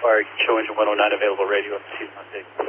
Fire, show engine 109 available radio up to Houston.